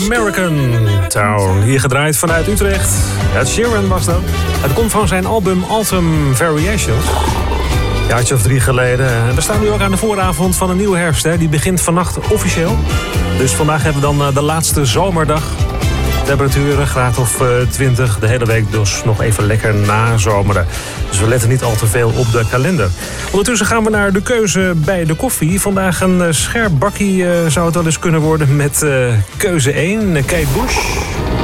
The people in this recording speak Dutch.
American Town. Hier gedraaid vanuit Utrecht. Ed Sheeran was dat. Het komt van zijn album Autumn Variations. Een jaartje of 3 geleden. We staan nu ook aan de vooravond van een nieuwe herfst. Hè. Die begint vannacht officieel. Dus vandaag hebben we dan de laatste zomerdag. Temperaturen, een graad of 20. De hele week dus nog even lekker nazomeren. Dus we letten niet al te veel op de kalender. Ondertussen gaan we naar de keuze bij de koffie. Vandaag een scherp bakkie zou het wel eens kunnen worden met keuze 1, Kate Bush.